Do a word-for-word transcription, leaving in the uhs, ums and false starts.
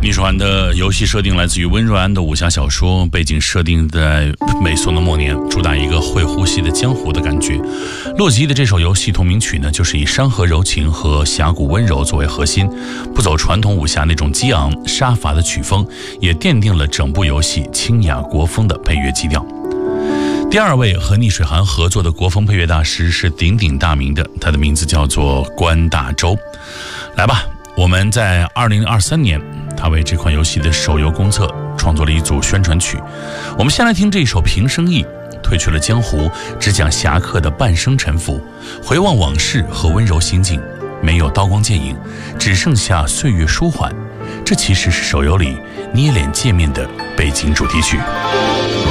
逆水环的游戏设定来自于温若安的武侠小说，背景设定在美宋的末年，主打一个会呼吸的江湖的感觉。洛基的这首游戏同名曲呢，就是以山河柔情和峡谷温柔作为核心，不走传统武侠那种激昂杀伐的曲风，也奠定了整部游戏清雅国风的配乐基调。第二位和逆水寒合作的国风配乐大师是鼎鼎大名的，他的名字叫做关大洲。来吧，我们在二零二三年，他为这款游戏的手游公测创作了一组宣传曲。我们先来听这首《平生忆》，褪去了江湖，只讲侠客的半生沉浮，回望往事和温柔心境，没有刀光剑影，只剩下岁月舒缓。这其实是手游里捏脸界面的背景主题曲。